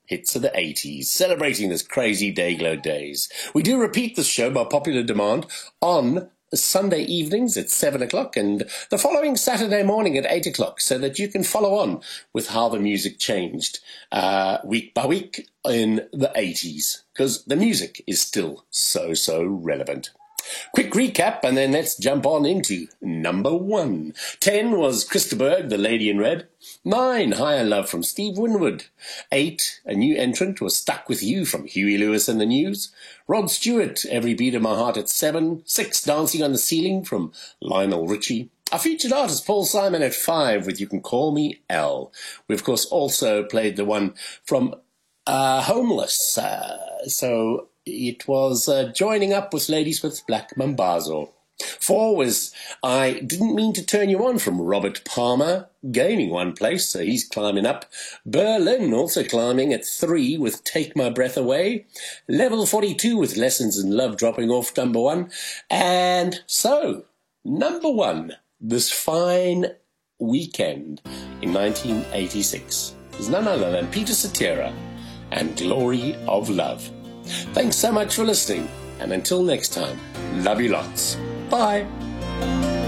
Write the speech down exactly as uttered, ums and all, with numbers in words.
hits of the eighties, celebrating this crazy Dayglow days. We do repeat this show by popular demand on Sunday evenings at seven o'clock and the following Saturday morning at eight o'clock, so that you can follow on with how the music changed uh, week by week in the eighties, because the music is still so, so relevant. Quick recap, and then let's jump on into number one. Ten was Christa Berg, The Lady in Red. Nine, Higher Love from Steve Winwood. Eight, a new entrant was Stuck With You from Huey Lewis and the News. Rod Stewart, Every Beat of My Heart at seven. Six, Dancing on the Ceiling from Lionel Richie. Our featured artist, Paul Simon, at five with You Can Call Me L. We, of course, also played the one from uh, Homeless. Uh, so... It was uh, Joining Up with Ladysmith's Black Mambazo. Four was I Didn't Mean to Turn You On from Robert Palmer, gaining one place, so he's climbing up. Berlin also climbing at three with Take My Breath Away. Level forty-two with Lessons in Love dropping off number one. And so, number one, this fine weekend in nineteen eighty-six is none other than Peter Cetera and Glory of Love. Thanks so much for listening, and until next time, love you lots. Bye.